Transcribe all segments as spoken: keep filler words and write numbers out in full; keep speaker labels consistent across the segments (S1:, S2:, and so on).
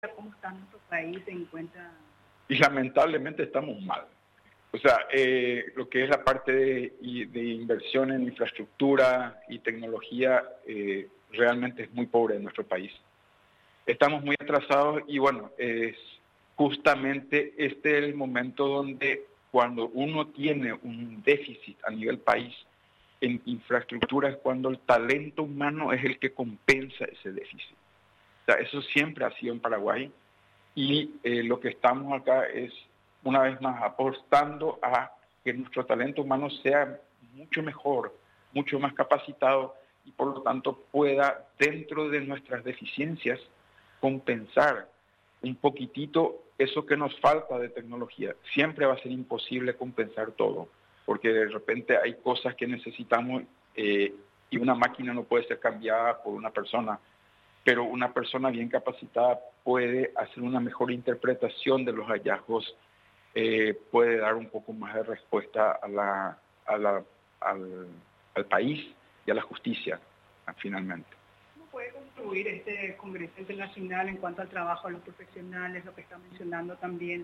S1: ¿Cómo está nuestro país en cuenta?
S2: Y lamentablemente estamos mal. O sea, eh, lo que es la parte de, de inversión en infraestructura y tecnología eh, realmente es muy pobre en nuestro país. Estamos muy atrasados y bueno, es justamente este es el momento donde cuando uno tiene un déficit a nivel país en infraestructura es cuando el talento humano es el que compensa ese déficit. O sea, eso siempre ha sido en Paraguay y eh, lo que estamos acá es una vez más apostando a que nuestro talento humano sea mucho mejor, mucho más capacitado y por lo tanto pueda dentro de nuestras deficiencias compensar un poquitito eso que nos falta de tecnología. Siempre va a ser imposible compensar todo, porque de repente hay cosas que necesitamos eh, y una máquina no puede ser cambiada por una persona, pero una persona bien capacitada puede hacer una mejor interpretación de los hallazgos, eh, puede dar un poco más de respuesta a la, a la, al, al país y a la justicia, finalmente.
S1: ¿Cómo puede construir este Congreso Internacional en cuanto al trabajo de los profesionales, lo que está mencionando también,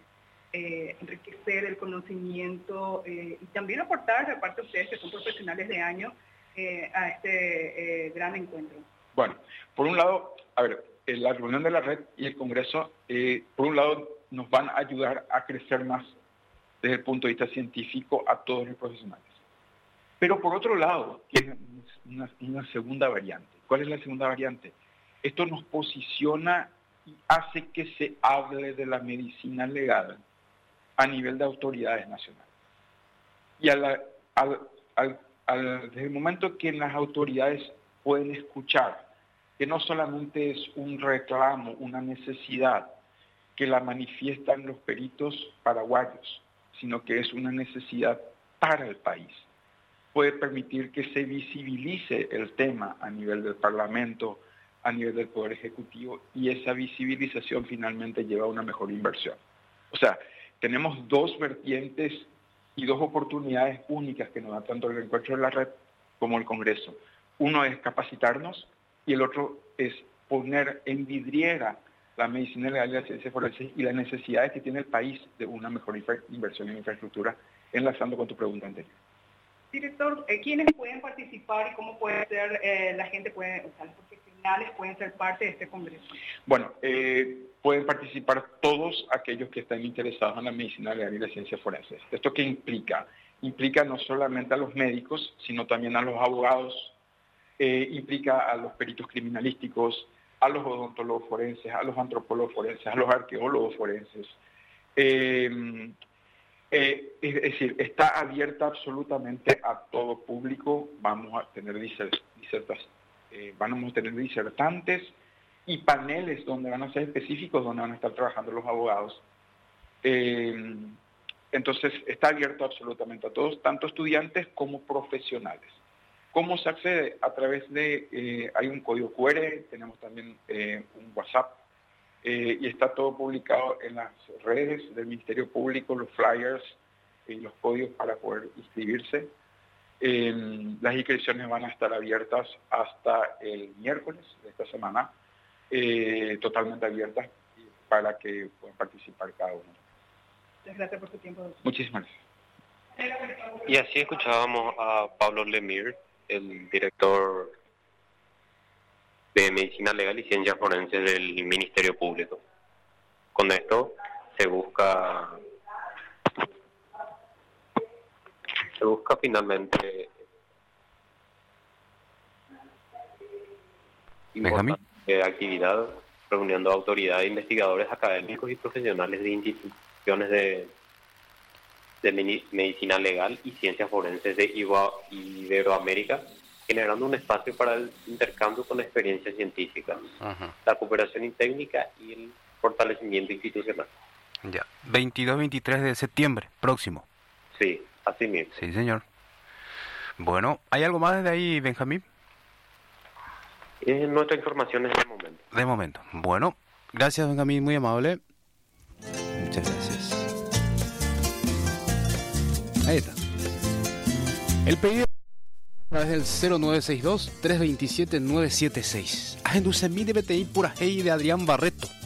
S1: eh, enriquecer el conocimiento eh, y también aportar de parte de ustedes, que son profesionales de año, eh, a este eh, gran encuentro?
S2: Bueno, por un lado, a ver, la reunión de la red y el Congreso, eh, por un lado, nos van a ayudar a crecer más desde el punto de vista científico a todos los profesionales. Pero por otro lado, tiene una, una segunda variante. ¿Cuál es la segunda variante? Esto nos posiciona y hace que se hable de la medicina legal a nivel de autoridades nacionales. Y a la, al, al, al, desde el momento que las autoridades pueden escuchar que no solamente es un reclamo, una necesidad que la manifiestan los peritos paraguayos, sino que es una necesidad para el país. Puede permitir que se visibilice el tema a nivel del Parlamento, a nivel del Poder Ejecutivo, y esa visibilización finalmente lleva a una mejor inversión. O sea, tenemos dos vertientes y dos oportunidades únicas que nos da tanto el encuentro de la red como el Congreso. Uno es capacitarnos y el otro es poner en vidriera la medicina legal y la ciencia forense y las necesidades que tiene el país de una mejor inversión en infraestructura, enlazando con tu pregunta anterior.
S1: Director, ¿quiénes pueden participar y cómo puede ser, eh, la gente puede, o sea, los profesionales pueden ser parte de este congreso?
S2: Bueno, eh, pueden participar todos aquellos que estén interesados en la medicina legal y la ciencia forense. ¿Esto qué implica? Implica no solamente a los médicos, sino también a los abogados, eh, implica a los peritos criminalísticos, a los odontólogos forenses, a los antropólogos forenses, a los arqueólogos forenses. Eh, eh, es decir, está abierta absolutamente a todo público. Vamos a tener disertas, eh, vamos a tener disertantes y paneles donde van a ser específicos, donde van a estar trabajando los abogados. Eh, entonces, está abierto absolutamente a todos, tanto estudiantes como profesionales. ¿Cómo se accede? A través de, eh, hay un código cu erre, tenemos también eh, un WhatsApp, eh, y está todo publicado en las redes del Ministerio Público, los flyers y los códigos para poder inscribirse. Eh, las inscripciones van a estar abiertas hasta el miércoles de esta semana, eh, totalmente abiertas para que puedan participar cada uno.
S1: Muchas gracias por su tiempo.
S2: Muchísimas gracias.
S3: Y así escuchábamos a Pablo Lemir, el director de Medicina Legal y Ciencias Forenses del Ministerio Público. Con esto se busca se busca finalmente importante actividad reuniendo autoridades, investigadores, académicos y profesionales de instituciones de de Medicina Legal y Ciencias Forenses de Iberoamérica, generando un espacio para el intercambio con experiencias científicas, uh-huh. la cooperación técnica y el fortalecimiento institucional.
S4: Ya, veintidós veintitrés de septiembre, próximo.
S3: Sí, así mismo.
S4: Sí, señor. Bueno, ¿hay algo más desde ahí, Benjamín?
S3: Es nuestra información en este momento.
S4: De momento. Bueno, gracias, Benjamín, muy amable. Muchas gracias. Ahí está. El pedido a través del cero nueve seis dos, tres dos siete, nueve siete seis. Agenda U C M I de B T I Pura Hey de Adrián Barreto.